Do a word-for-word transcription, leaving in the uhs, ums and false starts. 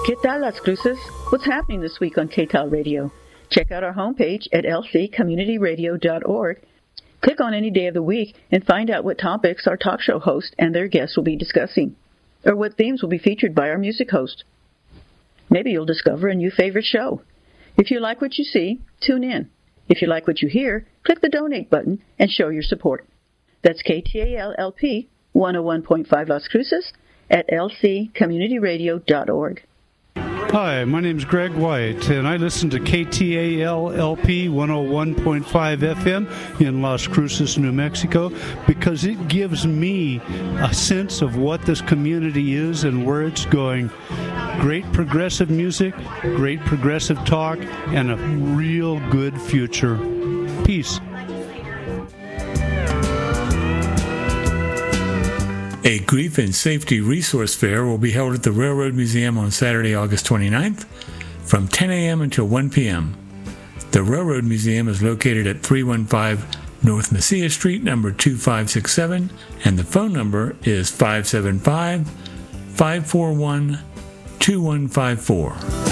¿Qué tal, Las Cruces? What's happening this week on K T A L Radio? Check out our homepage at l c community radio dot org. Click on any day of the week and find out what topics our talk show host and their guests will be discussing, or what themes will be featured by our music host. Maybe you'll discover a new favorite show. If you like what you see, tune in. If you like what you hear, click the donate button and show your support. That's K T A L L P one oh one point five Las Cruces at l c community radio dot org. Hi, my name is Greg White, and I listen to K T A L L P one oh one point five F M in Las Cruces, New Mexico, because it gives me a sense of what this community is and where it's going. Great progressive music, great progressive talk, and a real good future. Peace. A Grief and Safety Resource Fair will be held at the Railroad Museum on Saturday, August twenty-ninth from ten a.m. until one p.m. The Railroad Museum is located at three one five North Messiah Street, number two five six seven, and the phone number is five seven five, five four one, two one five four.